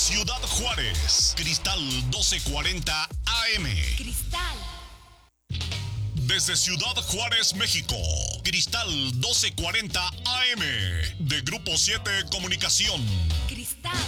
Ciudad Juárez, Cristal 1240 AM. Cristal. Desde Ciudad Juárez, México, Cristal 1240 AM, de Grupo 7 Comunicación. Cristal.